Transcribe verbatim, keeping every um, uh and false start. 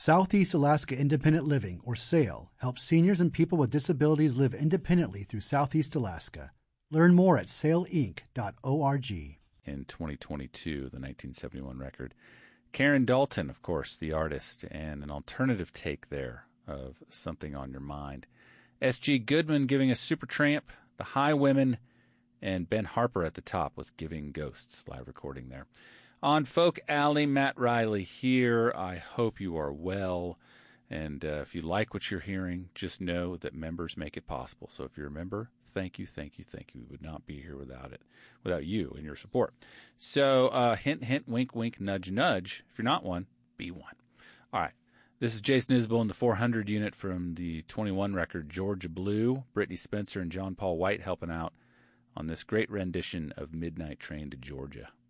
Southeast Alaska Independent Living, or SAIL, helps seniors and people with disabilities live independently through Southeast Alaska. Learn more at sail inc dot org. In twenty twenty-two, the nineteen seventy-one record. Karen Dalton, of course, the artist, and an alternative take there of Something on Your Mind. S G Goodman giving us Supertramp, The Highwomen, and Ben Harper at the top with Giving Ghosts, live recording there. On Folk Alley, Matt Riley here. I hope you are well. And uh, if you like what you're hearing, just know that members make it possible. So if you're a member, thank you, thank you, thank you. We would not be here without it, without you and your support. So uh, hint, hint, wink, wink, nudge, nudge. If you're not one, be one. All right. This is Jason Isbell in the four hundred unit from the twenty-one record, Georgia Blue. Brittany Spencer and John Paul White helping out on this great rendition of Midnight Train to Georgia.